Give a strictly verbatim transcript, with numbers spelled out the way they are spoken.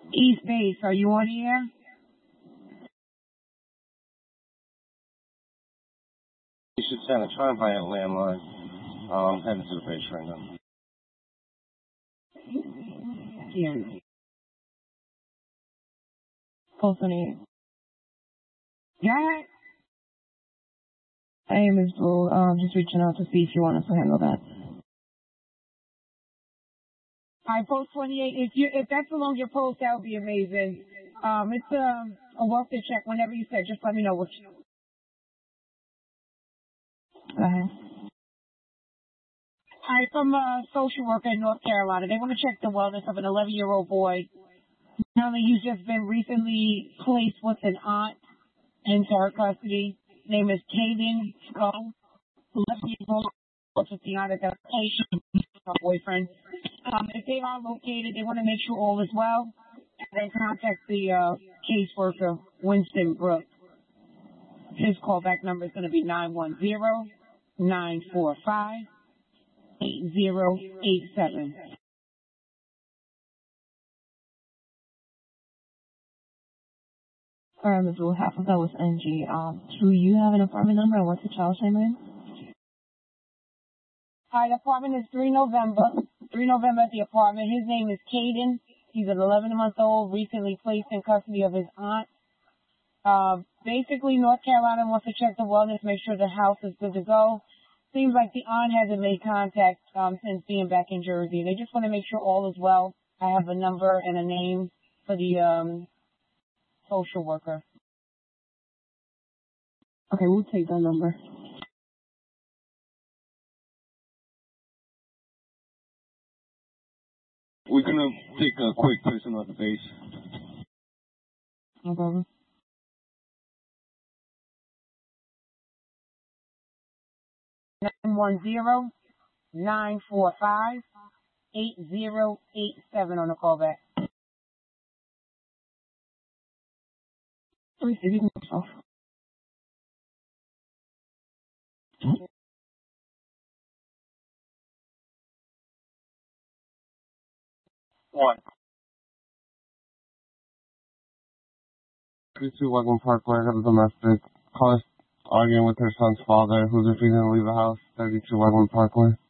East Base, are you on here? You should send a try by a landline. Um, heading to the base right now. Yeah. Close on it. Yeah. Hey, Miz Blue. Um, just reaching out to see if you want us to handle that. Alright, post twenty-eight. If you if that's along your post, that would be amazing. Um, it's um a welfare check. Whenever you said, just let me know what. You... Go ahead. Alright, from a social worker in North Carolina, they want to check the wellness of an eleven-year-old boy. Apparently, he's just been recently placed with an aunt into her custody. His name is Caden Skull, eleven years old. With the aunt at that patient, her boyfriend. Um, if they are located, they want to make sure all is well. And then contact the uh, caseworker, Winston Brooks. His callback number is going to be nine one zero, nine four five, eight zero eight seven. All right, Miz Blue, half of that was N G. Um, do you have an apartment number and what's the child's name in? Hi, the apartment is three November. three November at the apartment. His name is Caden. He's an eleven-month-old, recently placed in custody of his aunt. Uh, basically, North Carolina wants to check the wellness, make sure the house is good to go. Seems like the aunt hasn't made contact um, since being back in Jersey. They just want to make sure all is well. I have a number and a name for the um, social worker. Okay, we'll take that number. We're gonna take a quick person off the base. No problem. nine one zero, nine four five, eight zero eight seven on the callback. Let me see if you can get off. One. thirty-two Wegman Parkway, I have a domestic. Caller arguing with her son's father, who's refusing to leave the house. thirty-two Wegman Parkway.